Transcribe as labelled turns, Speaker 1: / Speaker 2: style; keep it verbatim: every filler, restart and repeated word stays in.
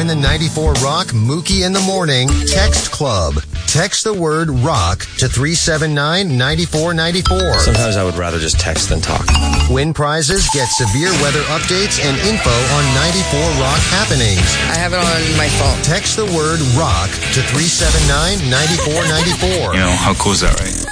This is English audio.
Speaker 1: Join the ninety-four Rock Mookie in the Morning Text Club. Text the word rock to three seven nine, nine four nine four.
Speaker 2: Sometimes I would rather just text than talk.
Speaker 1: Win prizes, get severe weather updates, and info on ninety-four Rock happenings.
Speaker 3: I have it on my phone.
Speaker 1: Text the word rock to three seven nine, nine four nine four.
Speaker 4: You know, how cool is that, right?